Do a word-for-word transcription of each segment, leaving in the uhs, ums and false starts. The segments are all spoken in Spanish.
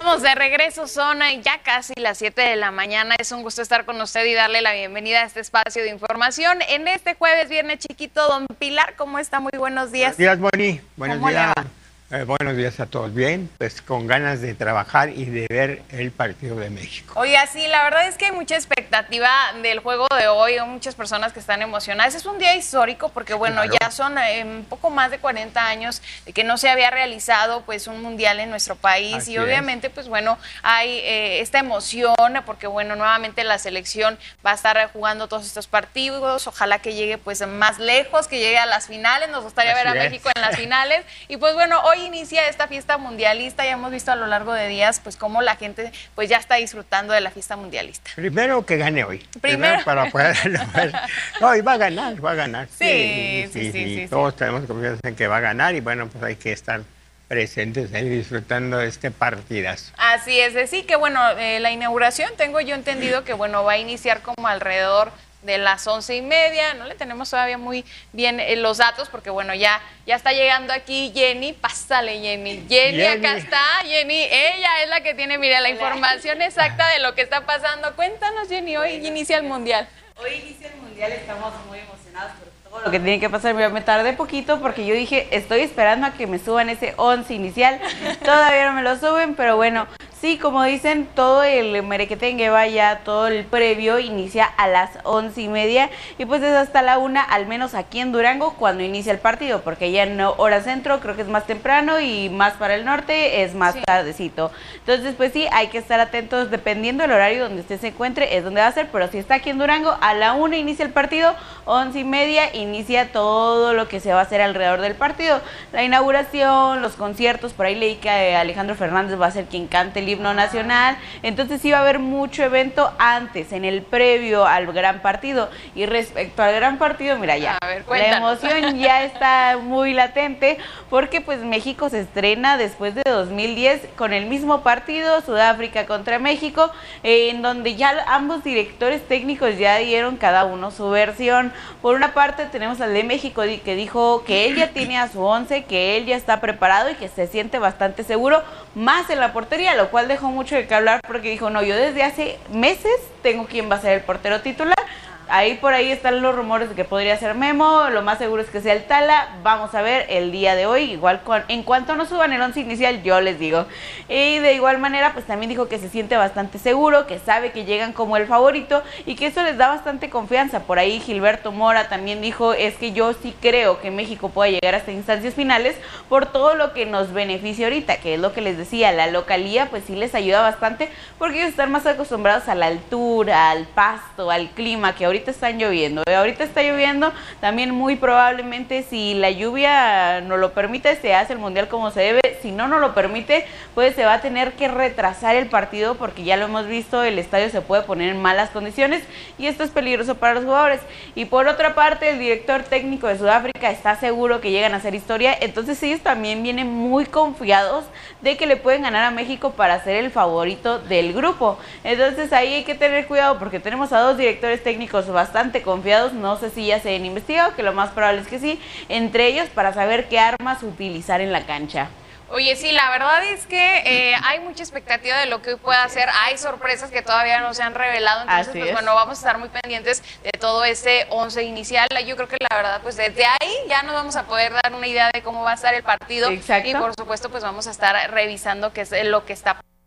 Estamos de regreso, son ya casi las siete de la mañana. Es un gusto estar con usted y darle la bienvenida a este espacio de información. En este jueves, viernes chiquito, don Pilar, ¿cómo está? Muy buenos días. Buenos días, Moni. Buenos días. Eh, buenos días a todos. Bien, pues con ganas de trabajar y de ver el partido de México. Oiga, sí, la verdad es que hay mucha expectativa del juego de hoy, hay muchas personas que están emocionadas. Es un día histórico porque, bueno, claro, ya son eh, un poco más de cuarenta años de que no se había realizado pues un mundial en nuestro país. Así y obviamente, es. pues bueno, hay eh, esta emoción porque, bueno, nuevamente la selección va a estar jugando todos estos partidos. Ojalá que llegue pues más lejos, que llegue a las finales. Nos gustaría Así ver a es. México en las finales. Y pues bueno, hoy inicia esta fiesta mundialista. Ya hemos visto a lo largo de días pues cómo la gente pues ya está disfrutando de la fiesta mundialista. Primero que gane hoy. Primero, Primero para poder ver. No, y va a ganar, va a ganar. Sí, sí, sí. sí, sí, sí Todos sí. tenemos confianza en que va a ganar y bueno, pues hay que estar presentes ahí disfrutando de este partidazo. Así es, sí que bueno, eh, la inauguración tengo yo entendido que bueno, va a iniciar como alrededor de las once y media, no le tenemos todavía muy bien eh, los datos porque bueno, ya, ya está llegando aquí Jenny, pásale Jenny, Jenny, Jenny, acá está, Jenny, ella es la que tiene, mira, la información exacta de lo que está pasando. Cuéntanos Jenny, hoy inicia el Mundial. Hoy inicia el Mundial, estamos muy emocionados por todo lo que tiene que pasar. Mira, me tardé poquito porque yo dije, estoy esperando a que me suban ese once inicial, todavía no me lo suben, pero bueno, sí, como dicen, todo el merequetengue, vaya, todo el previo inicia a las once y media y pues es hasta la una, al menos aquí en Durango, cuando inicia el partido, porque ya en hora centro creo que es más temprano y más para el norte es más sí. tardecito. Entonces, pues sí, hay que estar atentos dependiendo del horario donde usted se encuentre, es donde va a ser, pero si está aquí en Durango, a la una inicia el partido, once y media inicia todo lo que se va a hacer alrededor del partido. La inauguración, los conciertos, por ahí leí que Alejandro Fernández va a ser quien cante el himno nacional, entonces sí va a haber mucho evento antes, en el previo al gran partido. Y respecto al gran partido, mira ya, a ver, la emoción ya está muy latente, porque pues México se estrena después de dos mil diez con el mismo partido, Sudáfrica contra México, eh, en donde ya ambos directores técnicos ya dieron cada uno su versión. Por una parte tenemos al de México que dijo que él ya tiene a su once, que él ya está preparado y que se siente bastante seguro, más en la portería, lo cual dejó mucho de qué hablar porque dijo, no, yo desde hace meses tengo quién va a ser el portero titular. Ahí por ahí están los rumores de que podría ser Memo, lo más seguro es que sea el Tala. Vamos a ver el día de hoy, igual con, en cuanto nos suban el once inicial, yo les digo. Y de igual manera, pues también dijo que se siente bastante seguro, que sabe que llegan como el favorito y que eso les da bastante confianza. Por ahí Gilberto Mora también dijo, es que yo sí creo que México puede llegar hasta instancias finales por todo lo que nos beneficia ahorita, que es lo que les decía, la localía pues sí les ayuda bastante porque ellos están más acostumbrados a la altura, al pasto, al clima, que ahorita Ahorita están lloviendo, ahorita está lloviendo, también muy probablemente si la lluvia no lo permite se hace el mundial como se debe, si no no lo permite pues se va a tener que retrasar el partido porque ya lo hemos visto, el estadio se puede poner en malas condiciones y esto es peligroso para los jugadores. Y por otra parte el director técnico de Sudáfrica está seguro que llegan a hacer historia, entonces ellos también vienen muy confiados de que le pueden ganar a México para ser el favorito del grupo. Entonces ahí hay que tener cuidado porque tenemos a dos directores técnicos bastante confiados, no sé si ya se han investigado, que lo más probable es que sí, entre ellos para saber qué armas utilizar en la cancha. Oye, sí, la verdad es que eh, hay mucha expectativa de lo que hoy pueda hacer, hay sorpresas que todavía no se han revelado, entonces Así pues es. bueno, vamos a estar muy pendientes de todo ese once inicial. Yo creo que la verdad pues desde ahí ya nos vamos a poder dar una idea de cómo va a estar el partido. Exacto. Y por supuesto pues vamos a estar revisando qué es lo que está pasando.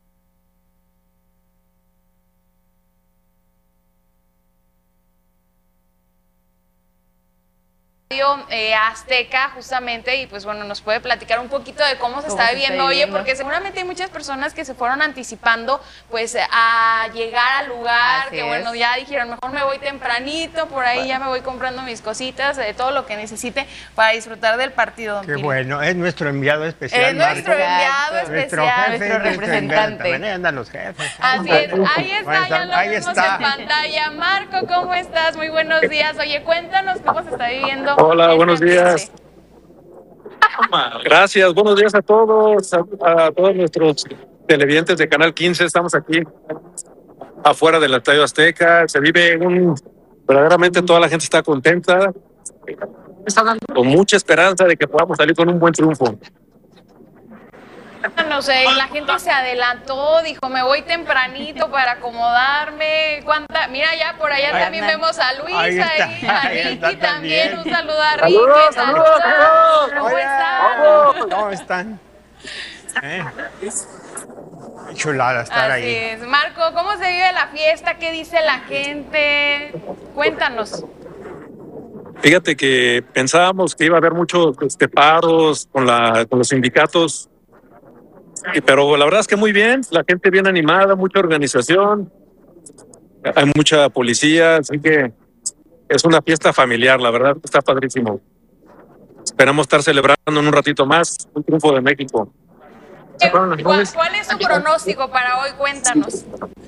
Eh, Azteca justamente y pues bueno nos puede platicar un poquito de cómo se ¿Cómo está se viviendo, está oye, viviendo? porque seguramente hay muchas personas que se fueron anticipando pues a llegar al lugar, Así que es. bueno, ya dijeron, mejor me voy tempranito, por ahí ya me voy comprando mis cositas, de todo lo que necesite para disfrutar del partido, don Qué Pili. bueno, es nuestro enviado especial, Es nuestro Marco. enviado Exacto. Nuestro especial. jefe, nuestro representante. También ahí andan los jefes. Así es, ahí está, ya lo Ahí vemos está. en pantalla. Marco, ¿cómo estás? Muy buenos días. Oye, cuéntanos cómo se está viviendo. Hola, este buenos días. ambiente. Gracias, buenos días a todos, a, a todos nuestros televidentes de Canal quince. Estamos aquí afuera del Estadio Azteca. Se vive un... verdaderamente toda la gente está contenta, con mucha esperanza de que podamos salir con un buen triunfo. No sé, la gente se adelantó, dijo, me voy tempranito para acomodarme. ¿Cuánta? Mira, ya por allá Ahí también está. vemos a Luis, Ahí está, ahí, a ahí Ricky está también. también. Un saludo a Ricky. Saludos, saludos, saludos. ¿Cómo Hola, están? ¿cómo están? ¿Eh? Qué chulada estar Así ahí. es. Marco, ¿cómo se vive la fiesta? ¿Qué dice la gente? Cuéntanos. Fíjate que pensábamos que iba a haber muchos este, paros con, la, con los sindicatos, y, pero la verdad es que muy bien, la gente bien animada, mucha organización, hay mucha policía, así que es una fiesta familiar, la verdad está padrísimo. Esperamos estar celebrando en un ratito más un triunfo de México. ¿Cuál, cuál es su pronóstico para hoy? Cuéntanos.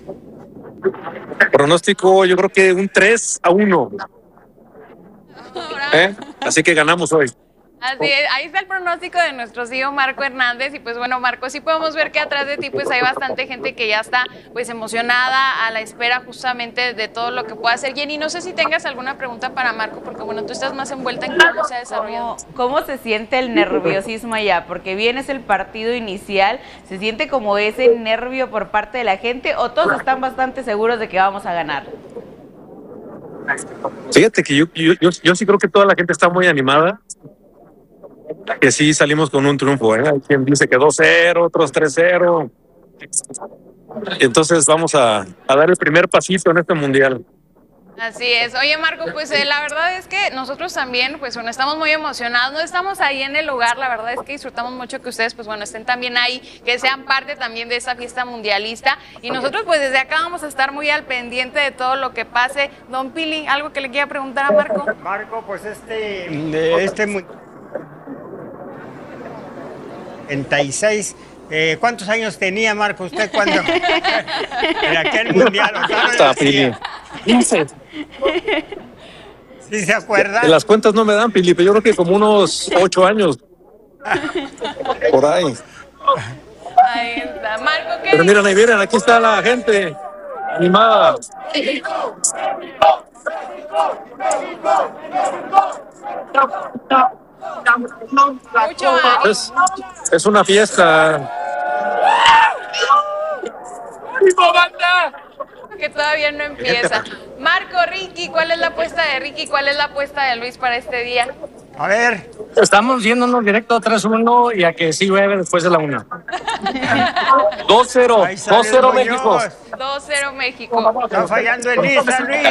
Pronóstico, yo creo que un tres a uno. ¿Eh? Así que ganamos hoy. Así es, ahí está el pronóstico de nuestro C E O Marco Hernández. Y pues bueno, Marco, sí podemos ver que atrás de ti pues hay bastante gente que ya está pues emocionada a la espera justamente de todo lo que pueda hacer. Jenny, no sé si tengas alguna pregunta para Marco, porque bueno, tú estás más envuelta en cómo se ha desarrollado. ¿Cómo, cómo se siente el nerviosismo allá? Porque bien es el partido inicial, ¿se siente como ese nervio por parte de la gente o todos están bastante seguros de que vamos a ganar? Fíjate que yo, yo, yo, yo sí creo que toda la gente está muy animada, que sí salimos con un triunfo, ¿eh? Hay quien dice que dos cero, otros tres cero. Entonces vamos a, a dar el primer pasito en este mundial. Así es. Oye, Marco, pues eh, la verdad es que nosotros también, pues bueno, estamos muy emocionados. No estamos ahí en el lugar, la verdad es que disfrutamos mucho que ustedes, pues bueno, estén también ahí, que sean parte también de esta fiesta mundialista. Y nosotros, pues desde acá vamos a estar muy al pendiente de todo lo que pase. Don Pili, ¿algo que le quiera preguntar a Marco? Marco, pues este, de este mu- treinta y seis, eh, ¿cuántos años tenía Marco usted cuando en aquel mundial? O sea, no Está, lo Pili. hacía. quince. ¿Sí se acuerda? Las cuentas no me dan, Pili, pero yo creo que como unos ocho años. Por ahí. Ahí está. Marco, ¿qué Pero dices? miren, ahí vienen, aquí está la gente animada. Mucho ánimo. Es, es una fiesta. Que todavía no empieza. Marco, Ricky, ¿cuál es la apuesta de Ricky? ¿Cuál es la apuesta de Luis para este día? A ver, Estamos yéndonos directo tres uno y a que sí llueve después de la una. dos cero. ahí sale dos cero Muñoz. México. dos cero México. Está fallando Elisa, Luis.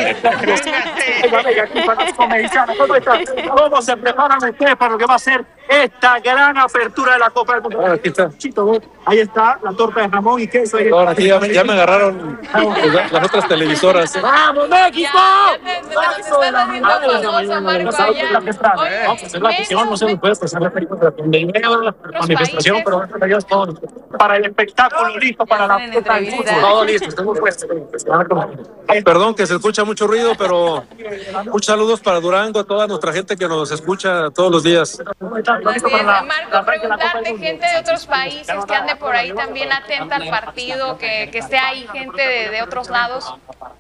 Véngase. ¿Cómo se preparan ustedes para lo que va a ser esta gran apertura de la Copa del Mundo? Ah, aquí está. Chito, ahí está la torta de jamón y queso. Ahora aquí ya, me- ya me agarraron las las otras televisoras. ¡Vamos, México! Ya, ya te, te nos estás haciendo famoso, Marco, allá. Oye, Vamos a hacer la cuestión, no se nos puede pasar la película de la manifestación, pero ya es todo. Para el espectáculo, listo, para la Hacen entrevistas. todo listo, estamos puestos. Perdón que se escucha mucho ruido, pero muchos saludos para Durango, a toda nuestra gente que nos escucha todos los días. Así es, Marco, preguntarte, gente de otros países que ande por ahí también atenta al partido, que, que esté ahí gente de, de otros lados.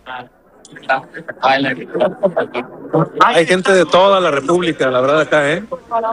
Hay gente de toda la República, la verdad, acá, ¿eh?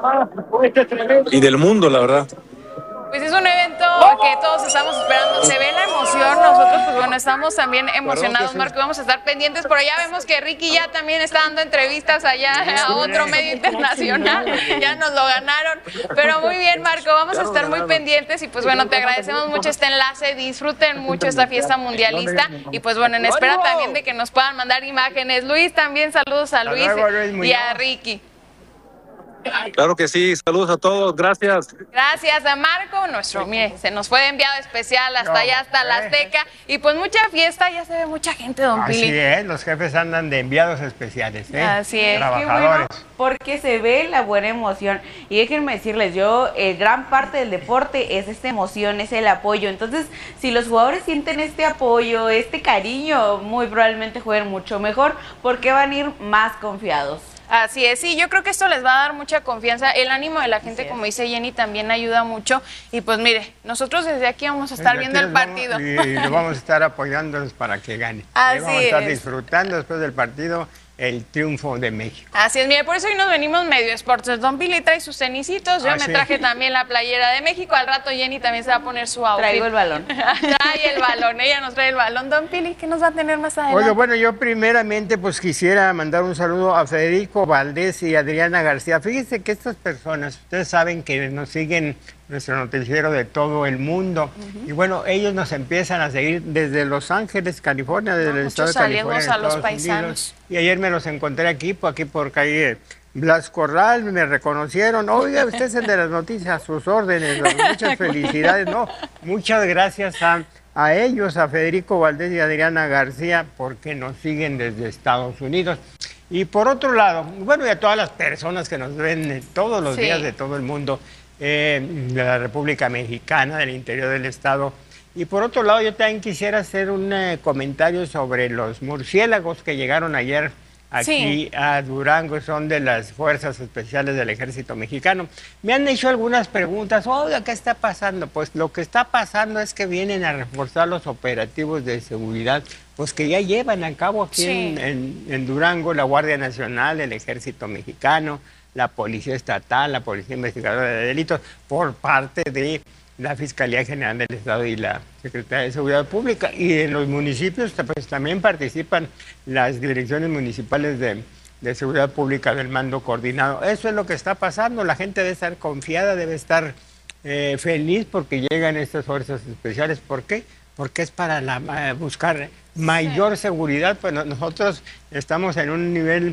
Y del mundo, la verdad. Pues es un evento que todos estamos esperando. Se ve la emoción. Nosotros, pues bueno, estamos también emocionados, Marco. Vamos a estar pendientes. Por allá vemos que Ricky ya también está dando entrevistas allá a otro medio internacional. Ya nos lo ganaron. Pero muy bien, Marco. Vamos a estar muy pendientes. Y pues bueno, te agradecemos mucho este enlace. Disfruten mucho esta fiesta mundialista. Y pues bueno, en espera también de que nos puedan mandar imágenes. Luis, también saludos a Luis luego, Luis Muñoz. y a Ricky. Claro que sí, saludos a todos, gracias. Gracias a Marco, nuestro, mire, se nos fue de enviado especial hasta No, allá, hasta la eh. Azteca. Y pues mucha fiesta, ya se ve mucha gente, don Así Pili. es, los jefes andan de enviados especiales, ¿eh? Así es. Qué Trabajadores. bueno, porque se ve la buena emoción. Y déjenme decirles, yo, eh, gran parte del deporte es esta emoción, es el apoyo. Entonces, si los jugadores sienten este apoyo, este cariño, muy probablemente jueguen mucho mejor, porque van a ir más confiados. Así es, sí, yo creo que esto les va a dar mucha confianza. El ánimo de la gente, como dice Jenny, también ayuda mucho. Y pues mire, nosotros desde aquí vamos a estar Desde viendo aquí el los vamos- partido. y, y lo vamos a estar apoyándolos para que gane. Así Vamos a estar es. disfrutando después del partido el triunfo de México. Así es, mire, por eso hoy nos venimos medio esportes. Don Pili trae sus tenisitos, yo ah, me sí. traje también la playera de México, al rato Jenny también se va a poner su outfit. Traigo el balón. Trae el balón, ella nos trae el balón. Don Pili, ¿qué nos va a tener más adelante? Oye, bueno, yo primeramente pues quisiera mandar un saludo a Federico Valdés y Adriana García. Fíjense que estas personas, ustedes saben que nos siguen nuestro noticiero de todo el mundo. Uh-huh. Y bueno, ellos nos empiezan a seguir desde Los Ángeles, California, desde no, el estado de California, a los paisanos. Unidos. Y ayer me los encontré aquí, por aquí por calle Blas Corral, me reconocieron. Oiga, usted es el de las noticias, a sus órdenes. Muchas felicidades. No, muchas gracias a, a ellos, a Federico Valdés y Adriana García, porque nos siguen desde Estados Unidos. Y por otro lado, bueno, y a todas las personas que nos ven todos los sí. días de todo el mundo, Eh, de la República Mexicana, del interior del estado. Y por otro lado, yo también quisiera hacer un eh, comentario sobre los murciélagos que llegaron ayer aquí sí. a Durango, son de las Fuerzas Especiales del Ejército Mexicano. Me han hecho algunas preguntas, oiga, ¿qué está pasando? Pues lo que está pasando es que vienen a reforzar los operativos de seguridad, pues que ya llevan a cabo aquí sí. en, en, en Durango la Guardia Nacional, el Ejército Mexicano, la Policía Estatal, la Policía Investigadora de Delitos, por parte de la Fiscalía General del Estado y la Secretaría de Seguridad Pública. Y en los municipios pues, también participan las direcciones municipales de, de Seguridad Pública del Mando Coordinado. Eso es lo que está pasando. La gente debe estar confiada, debe estar eh, feliz porque llegan estas fuerzas especiales. ¿Por qué? Porque es para la, uh, buscar mayor sí. seguridad. Pues nosotros estamos en un nivel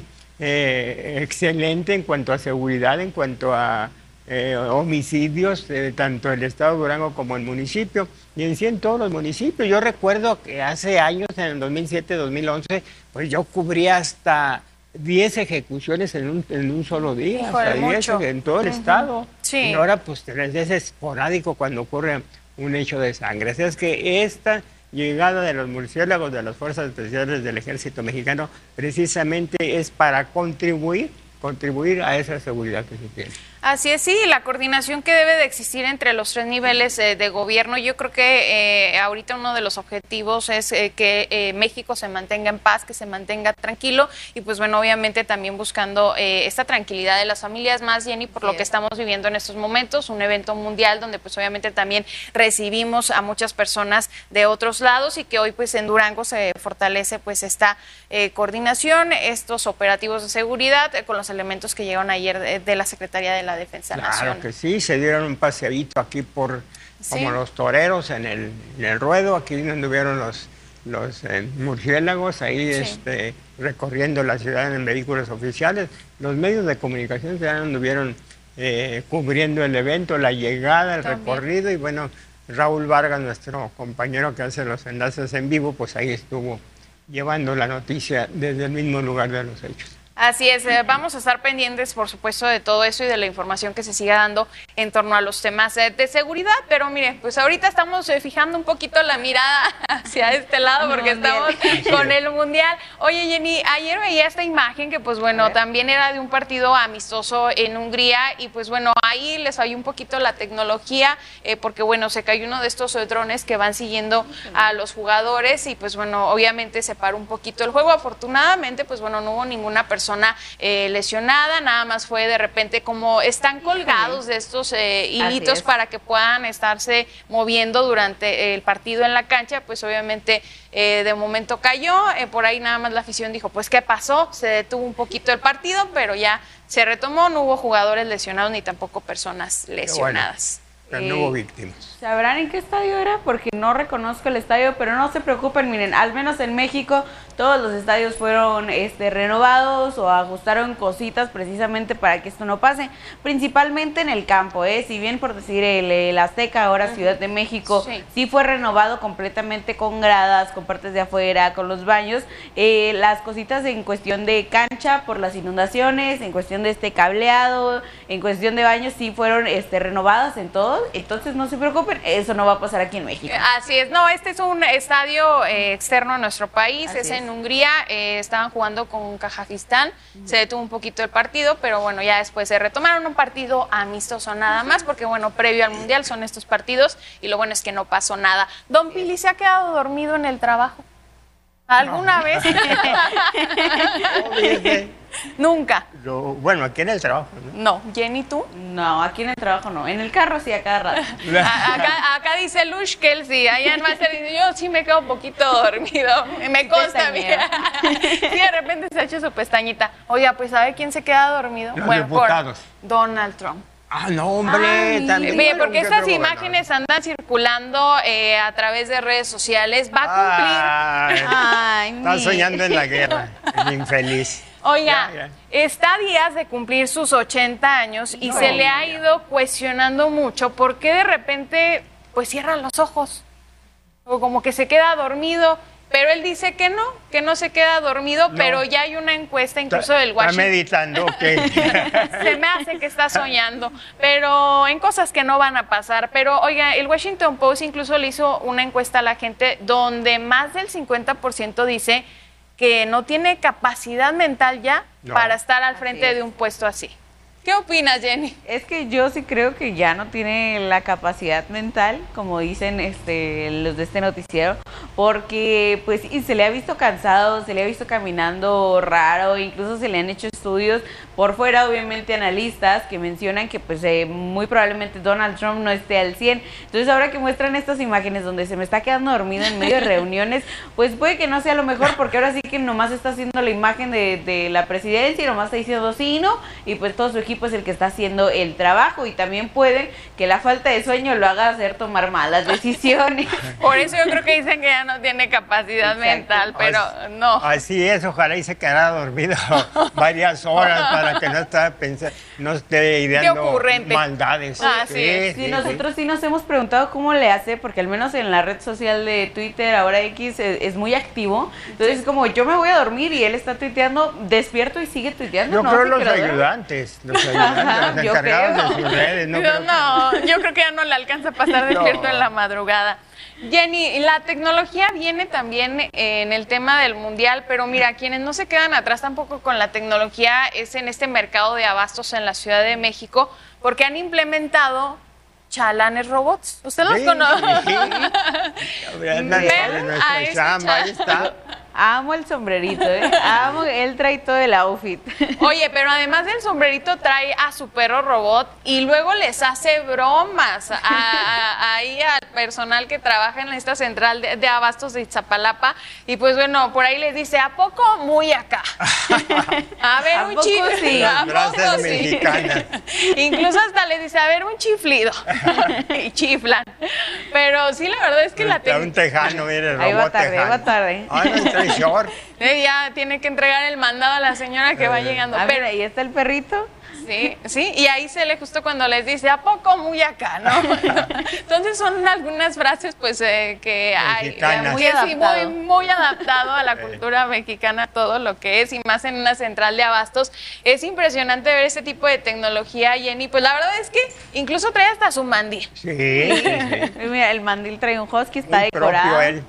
Eh, excelente en cuanto a seguridad, en cuanto a eh, homicidios, eh, tanto el estado de Durango como el municipio, y en sí en todos los municipios. Yo recuerdo que hace años, en el dos mil siete, dos mil once, pues yo cubría hasta diez ejecuciones en un, en un solo día, hasta diez en todo el uh-huh. estado. Sí. Y ahora pues es esporádico cuando ocurre un hecho de sangre. Así es que esta llegada de los murciélagos de las Fuerzas Especiales del Ejército Mexicano precisamente es para contribuir, contribuir a esa seguridad que se tiene. Así es, sí, la coordinación que debe de existir entre los tres niveles eh, de gobierno. Yo creo que eh, ahorita uno de los objetivos es eh, que eh, México se mantenga en paz, que se mantenga tranquilo y pues bueno, obviamente también buscando eh, esta tranquilidad de las familias más, Jenny, por sí. lo que estamos viviendo en estos momentos, un evento mundial donde pues obviamente también recibimos a muchas personas de otros lados y que hoy pues en Durango se fortalece pues esta eh, coordinación, estos operativos de seguridad eh, con los elementos que llegaron ayer de, de la Secretaría de la Defensa claro Nacional. Claro que sí, se dieron un paseadito aquí por sí. como los toreros en el, en el ruedo, aquí anduvieron los, los eh, murciélagos ahí sí. este, recorriendo la ciudad en vehículos oficiales. Los medios de comunicación ya anduvieron eh, cubriendo el evento, la llegada, el También. recorrido y bueno, Raúl Vargas, nuestro compañero que hace los enlaces en vivo, pues ahí estuvo llevando la noticia desde el mismo lugar de los hechos. Así es, eh, vamos a estar pendientes, por supuesto, de todo eso y de la información que se siga dando en torno a los temas eh, de seguridad, pero mire, pues ahorita estamos eh, fijando un poquito la mirada hacia este lado porque estamos con el Mundial. Oye, Jenny, ayer veía esta imagen que, pues bueno, también era de un partido amistoso en Hungría y, pues bueno, ahí les falló un poquito la tecnología eh, porque, bueno, se cayó uno de estos eh, drones que van siguiendo a los jugadores y, pues bueno, obviamente se paró un poquito el juego. Afortunadamente, pues bueno, no hubo ninguna persona persona eh, lesionada, nada más fue de repente como están colgados de estos eh, hilitos para que puedan estarse moviendo durante el partido en la cancha, pues obviamente eh, de momento cayó, eh, por ahí nada más la afición dijo, pues ¿qué pasó? Se detuvo un poquito el partido, pero ya se retomó, no hubo jugadores lesionados ni tampoco personas lesionadas. Pero no hubo víctimas. ¿Sabrán en qué estadio era? Porque no reconozco el estadio, pero no se preocupen, miren, al menos en México todos los estadios fueron este, renovados o ajustaron cositas precisamente para que esto no pase, principalmente en el campo, ¿eh? Si bien por decir el, el Azteca, ahora uh-huh. Ciudad de México, sí. sí fue renovado completamente con gradas, con partes de afuera, con los baños, eh, las cositas en cuestión de cancha por las inundaciones, en cuestión de este cableado, en cuestión de baños sí fueron este, renovadas en todo. Entonces no se preocupen, eso no va a pasar aquí en México. Así es, no, este es un estadio eh, externo a nuestro país, Así es en es. Hungría, eh, estaban jugando con Kazajistán, uh-huh. se detuvo un poquito el partido, pero bueno, ya después se retomaron un partido amistoso nada más, porque bueno, previo al Mundial son estos partidos y lo bueno es que no pasó nada. Don Pili, ¿se ha quedado dormido en el trabajo? ¿Alguna vez? Nunca. Lo, bueno, aquí en el trabajo, ¿no? No. ¿Jenny, tú? No, aquí en el trabajo no. En el carro sí, a cada rato. A- acá, acá dice Lush que él sí. Allá en Master dice, yo sí me quedo un poquito dormido. Me consta bien. Sí, de repente se ha hecho su pestañita. Oiga, pues ¿sabe quién se queda dormido? Los bueno, diputados. por Donald Trump. Ah, no, hombre, Ay, también. Ve, porque nunca estas creo imágenes andan circulando eh, a través de redes sociales. Va a cumplir. Ay, Ay, está mi- soñando en la guerra, el infeliz. Oiga, Ya, ya. está a días de cumplir sus ochenta años y se le ha ido cuestionando mucho por qué de repente pues cierra los ojos o como que se queda dormido, pero él dice que no, que no se queda dormido, No. pero ya hay una encuesta incluso Está- del Está Washington. meditando, ok. Se me hace que está soñando, pero en cosas que no van a pasar. Pero oiga, el Washington Post incluso le hizo una encuesta a la gente donde más del cincuenta por ciento dice que no tiene capacidad mental ya No. para estar al Así frente es. de un puesto así. ¿Qué opinas, Jenny? Es que yo sí creo que ya no tiene la capacidad mental, como dicen este, los de este noticiero, porque pues y se le ha visto cansado, se le ha visto caminando raro, incluso se le han hecho estudios por fuera, obviamente analistas que mencionan que pues eh, muy probablemente Donald Trump no esté al cien. Entonces ahora que muestran estas imágenes donde se me está quedando dormido en medio de reuniones, pues puede que no sea lo mejor, porque ahora sí que nomás está haciendo la imagen de, de la presidencia y nomás está diciendo sí, no, y pues todo su equipo es el que está haciendo el trabajo, y también puede que la falta de sueño lo haga hacer tomar malas decisiones. Por eso yo creo que dicen que ya no tiene capacidad Exacto. mental, pero no. Así es, ojalá y se quedara dormido varias horas para que no esté pensando, no esté ideando ocurrente. maldades. Ah, sí es. Sí, nosotros sí nos hemos preguntado cómo le hace, porque al menos en la red social de Twitter, ahora X, es, es muy activo. Entonces, como yo me voy a dormir y él está tuiteando, despierto y sigue tuiteando. Yo no, creo sí los que lo duerme. ayudantes, los ayudantes, Ajá, los yo encargados creo. de sus redes. No, No, creo que- no, yo creo que ya no le alcanza a pasar despierto No. en la madrugada. Jenny, la tecnología viene también en el tema del mundial, pero mira, quienes no se quedan atrás tampoco con la tecnología es en este mercado de abastos en la Ciudad de México, porque han implementado chalanes robots. ¿Usted los Sí, conoce? sí. Andan Ven sobre a nuestra ese chamba, ahí chalán. está. Amo el sombrerito, ¿eh? Amo, él trae todo el outfit. Oye, pero además del sombrerito trae a su perro robot y luego les hace bromas a- a- ahí al personal que trabaja en esta central de, de abastos de Iztapalapa, y pues bueno, por ahí les dice, ¿a poco muy acá? A ver, ¿A un poco chiflido. sí? ¿A Las poco frases sí? mexicanas. Incluso hasta les dice, a ver, un chiflido. Y chiflan. Pero sí, la verdad es que la Está un tecnología... tejano, mire, el Ahí va robot tarde, tejano. va tarde. Ah, no, trae short. Ya tiene que entregar el mandado a la señora que va Eh. llegando. A Pero ver, ahí está el perrito. sí, sí, y ahí se le justo cuando les dice, ¿a poco muy acá, no? Entonces son algunas frases, pues, eh, que hay, Mexicanas. muy, Muy sí, muy, adaptado. muy adaptado a la cultura mexicana, todo lo que es, y más en una central de abastos. Es impresionante ver ese tipo de tecnología, Jenny. Pues la verdad es que incluso trae hasta su mandil. Sí, sí, sí. Mira, el mandil trae un husky, está Muy decorado. propio él.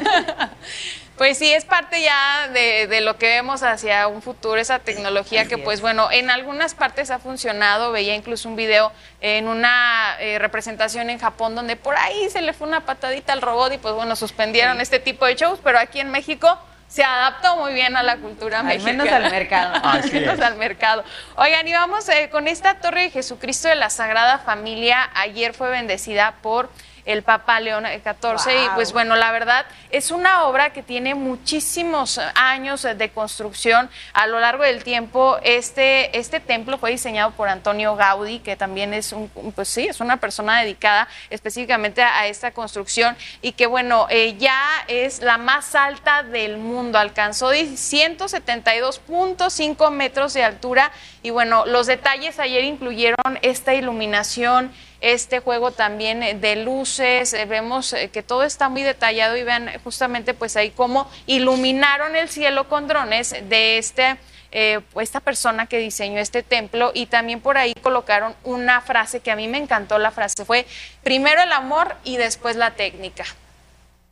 Pues sí, es parte ya de, de lo que vemos hacia un futuro, esa tecnología Así que es. pues bueno, en algunas partes ha funcionado. Veía incluso un video en una eh, representación en Japón donde por ahí se le fue una patadita al robot y pues bueno, suspendieron Sí. este tipo de shows, pero aquí en México se adaptó muy bien a la cultura Al mexicana. menos al mercado. Al Así menos es. al mercado. Oigan, y vamos eh, con esta Torre de Jesucristo de la Sagrada Familia. Ayer fue bendecida por el Papa León catorce y Wow. pues bueno, la verdad es una obra que tiene muchísimos años de construcción a lo largo del tiempo. Este, este templo fue diseñado por Antonio Gaudí, que también es un, pues sí, es una persona dedicada específicamente a, a esta construcción, y que bueno, eh, ya es la más alta del mundo, alcanzó ciento setenta y dos punto cinco metros de altura, y bueno, los detalles ayer incluyeron esta iluminación, este juego también eh, de luces, eh, vemos eh, que todo está muy detallado, y vean justamente pues ahí cómo iluminaron el cielo con drones de este, eh, esta persona que diseñó este templo, y también por ahí colocaron una frase que a mí me encantó. La frase fue: primero el amor y después la técnica.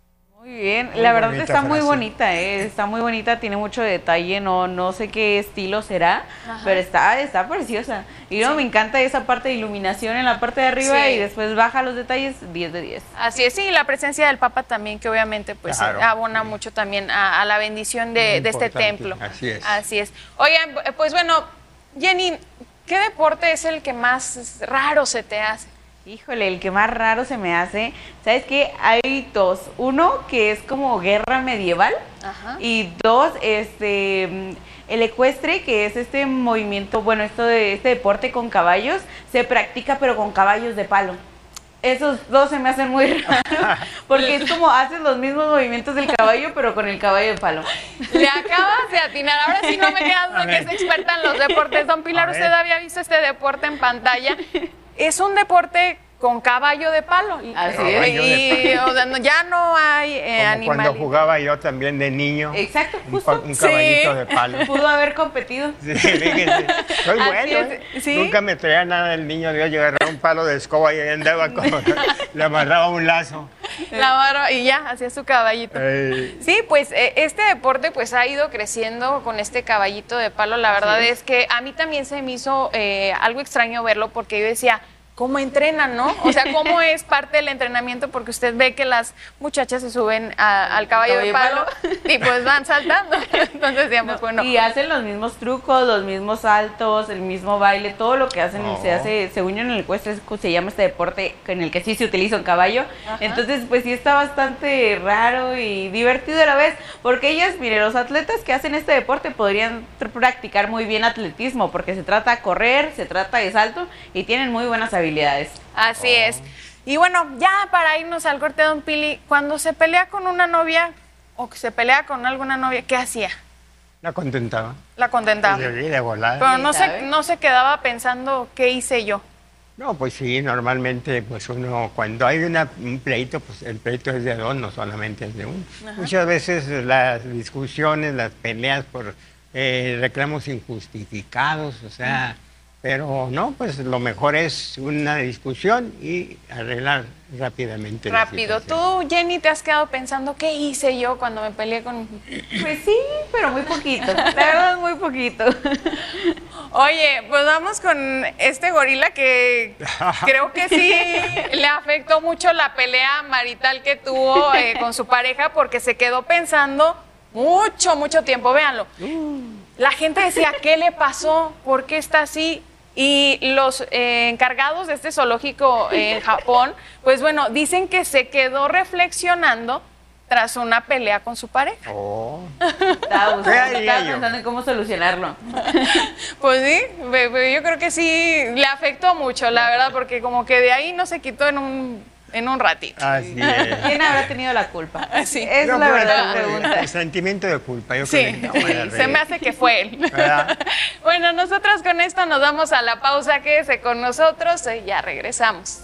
Muy bien, Muy la verdad bonita está muy frase. bonita, ¿eh? Está muy bonita, tiene mucho detalle, no no sé qué estilo será, Ajá. pero está está preciosa. Y luego Sí. me encanta esa parte de iluminación en la parte de arriba Sí. y después baja los detalles, diez de diez. Así es, sí, la presencia del Papa también, que obviamente pues Claro. eh, abona mucho también a, a la bendición de, Muy de este importante, templo. así es. Así es. Oigan, pues bueno, Jenny, ¿qué deporte es el que más raro se te hace? Híjole, el que más raro se me hace, ¿sabes qué? Hay dos, uno que es como guerra medieval Ajá. y dos, este, mm, el ecuestre, que es este movimiento, bueno, esto de este deporte con caballos, se practica pero con caballos de palo. Esos dos se me hacen muy raros, porque es como haces los mismos movimientos del caballo, pero con el caballo de palo. Le acabas de atinar. Ahora sí no me quedas A duda que ver. es experta en los deportes. Don Pilar, A ¿usted ver. había visto este deporte en pantalla? Es un deporte con caballo de palo. Y- Así y- es. y, o sea, no- ya no hay eh, Como animales. cuando jugaba yo también de niño. Exacto, Un, justo. pa- un Sí. caballito de palo. Pudo haber competido. Sí, fíjese. Soy Así bueno, es, ¿eh? ¿sí? Nunca me traía nada del niño. Yo agarraba un palo de escoba y ahí andaba como... le amarraba un lazo. La barba y ya, hacía su caballito. Eh, Sí, pues eh, este deporte pues ha ido creciendo con este caballito de palo. La verdad es que a mí también se me hizo eh, algo extraño verlo porque yo decía, ¿cómo entrenan, no? O sea, ¿cómo es parte del entrenamiento? Porque usted ve que las muchachas se suben a- al caballo de Caballo palo de y pues van saltando. Entonces decíamos, bueno, Y hacen los mismos trucos, los mismos saltos, el mismo baile, todo lo que hacen Oh. se hace, según yo en el ecuestre, es- se llama este deporte en el que sí se utiliza un caballo. Ajá. Entonces, pues sí está bastante raro y divertido a la vez, porque ellas, mire, los atletas que hacen este deporte podrían tr- practicar muy bien atletismo, porque se trata de correr, se trata de salto y tienen muy buenas habilidades. así es. Y bueno, ya para irnos al corte, don Pili, cuando se pelea con una novia o que se pelea con alguna novia, ¿qué hacía? la contentaba. La contentaba. De, de volada. Pero no se, ¿sabe? no se quedaba pensando qué hice yo. No, pues sí, normalmente pues uno, cuando hay una, un pleito, pues el pleito es de dos, no solamente es de uno. Muchas veces las discusiones, las peleas por eh, reclamos injustificados, o sea, pero no, pues lo mejor es una discusión y arreglar rápidamente la Rápido. situación. Tú, Jenny, te has quedado pensando qué hice yo cuando me peleé con... Pues sí, pero muy poquito, la verdad muy poquito. Oye, pues vamos con este gorila que creo que sí le afectó mucho la pelea marital que tuvo eh, con su pareja porque se quedó pensando mucho, mucho tiempo. Véanlo. La gente decía, ¿qué le pasó? ¿Por qué está así? Y los eh, encargados de este zoológico en Japón, pues bueno, dicen que se quedó reflexionando tras una pelea con su pareja. Oh, Estaba, buscando- ¿Qué haría estaba yo? pensando en cómo solucionarlo. Pues sí, be- be- yo creo que sí le afectó mucho, la verdad, porque como que de ahí no se quitó en un, en un ratito. así es. ¿Quién habrá tenido la culpa? Sí. Esa es Yo la creo verdadera que pregunta. El sentimiento de culpa, yo Sí, creo que no, para se reír. me hace que fue él. ¿Verdad? Bueno, nosotros con esto nos vamos a la pausa, quédese con nosotros y ya regresamos.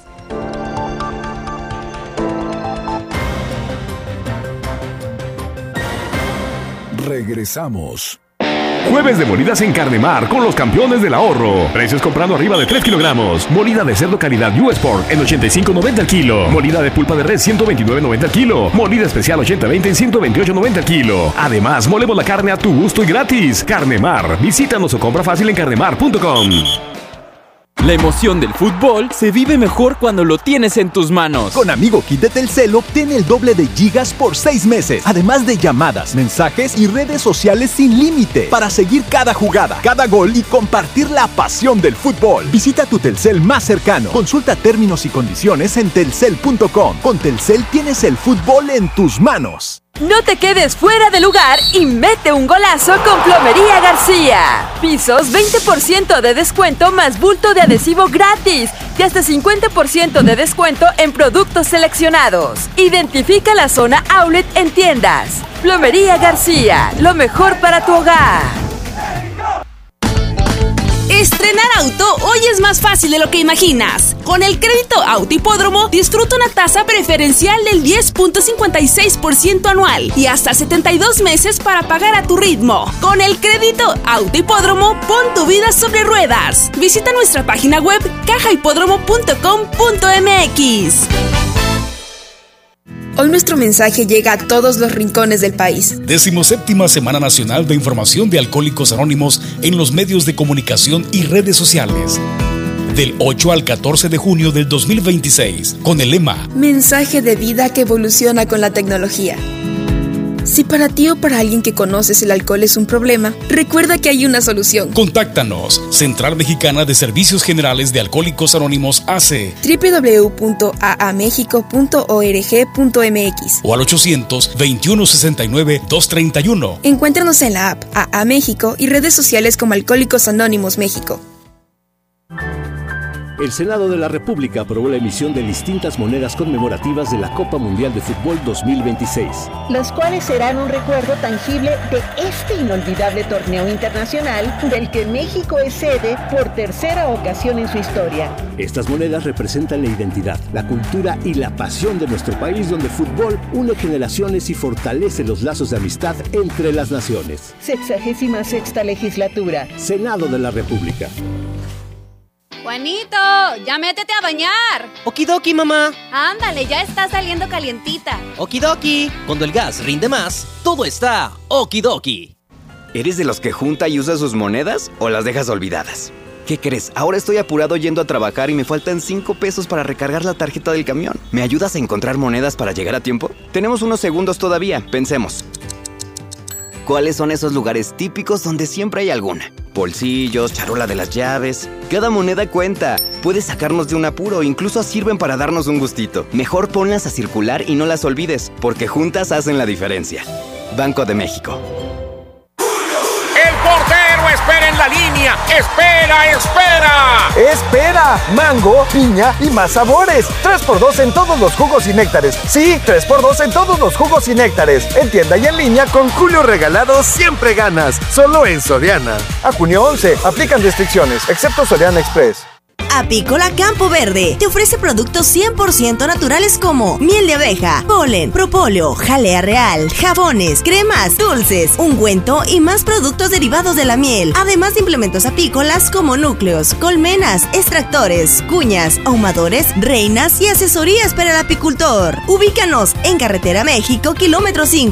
Regresamos. Jueves de molidas en Carnemar con los campeones del ahorro. Precios comprando arriba de tres kilogramos. Molida de cerdo calidad U S Pork en ochenta y cinco noventa el kilo. Molida de pulpa de res ciento veintinueve noventa el kilo. Molida especial ochenta veinte en ciento veintiocho noventa el kilo. Además, molemos la carne a tu gusto y gratis. Carnemar. Visítanos o compra fácil en carnemar punto com. La emoción del fútbol se vive mejor cuando lo tienes en tus manos. Con Amigo Kit de Telcel obtén el doble de gigas por seis meses, además de llamadas, mensajes y redes sociales sin límite para seguir cada jugada, cada gol y compartir la pasión del fútbol. Visita tu Telcel más cercano. Consulta términos y condiciones en telcel punto com. Con Telcel tienes el fútbol en tus manos. No te quedes fuera de lugar y mete un golazo con Plomería García. Pisos veinte por ciento de descuento más bulto de adhesivo gratis y hasta cincuenta por ciento de descuento en productos seleccionados. Identifica la zona outlet en tiendas. Plomería García, lo mejor para tu hogar. Estrenar auto hoy es más fácil de lo que imaginas. Con el crédito Auto Hipódromo disfruta una tasa preferencial del diez punto cincuenta y seis por ciento anual y hasta setenta y dos meses para pagar a tu ritmo. Con el crédito Auto Hipódromo, pon tu vida sobre ruedas. Visita nuestra página web caja hipódromo punto com punto m x. Hoy nuestro mensaje llega a todos los rincones del país. Decimoséptima Semana Nacional de Información de Alcohólicos Anónimos en los medios de comunicación y redes sociales. Del ocho al catorce de junio del dos mil veintiséis, con el lema Mensaje de vida que evoluciona con la tecnología. Si para ti o para alguien que conoces el alcohol es un problema, recuerda que hay una solución. Contáctanos. Central Mexicana de Servicios Generales de Alcohólicos Anónimos A C E. doble u doble u doble u punto a a mexico punto org punto m x o al ochocientos veintiuno sesenta y nueve doscientos treinta y uno. Encuéntranos en la app A A México y redes sociales como Alcohólicos Anónimos México. El Senado de la República aprobó la emisión de distintas monedas conmemorativas de la Copa Mundial de Fútbol dos mil veintiséis. Las cuales serán un recuerdo tangible de este inolvidable torneo internacional del que México es sede por tercera ocasión en su historia. Estas monedas representan la identidad, la cultura y la pasión de nuestro país, donde el fútbol une generaciones y fortalece los lazos de amistad entre las naciones. Sexagésima sexta legislatura. Senado de la República. Juanito, ya métete a bañar. Okidoki, mamá. Ándale, ya está saliendo calientita. Okidoki. Cuando el gas rinde más, todo está okidoki. ¿Eres de los que junta y usa sus monedas o las dejas olvidadas? ¿Qué crees? Ahora estoy apurado yendo a trabajar y me faltan cinco pesos para recargar la tarjeta del camión. ¿Me ayudas a encontrar monedas para llegar a tiempo? Tenemos unos segundos todavía, pensemos. ¿Cuáles son esos lugares típicos donde siempre hay alguna? Bolsillos, charola de las llaves. Cada moneda cuenta. Puede sacarnos de un apuro, incluso sirven para darnos un gustito. Mejor ponlas a circular y no las olvides, porque juntas hacen la diferencia. Banco de México. ¡El portero espera en la línea! ¡Espera, espera! ¡Espera! Mango, piña y más sabores. tres por dos en todos los jugos y néctares. Sí, tres por dos en todos los jugos y néctares. En tienda y en línea con Julio Regalado siempre ganas. Solo en Soriana. A junio once, aplican restricciones, excepto Soriana Express. Apícola Campo Verde te ofrece productos cien por ciento naturales como miel de abeja, polen, propóleo, jalea real, jabones, cremas, dulces, ungüento y más productos derivados de la miel, además de implementos apícolas como núcleos, colmenas, extractores, cuñas, ahumadores, reinas y asesorías para el apicultor. Ubícanos en Carretera México, kilómetro cinco.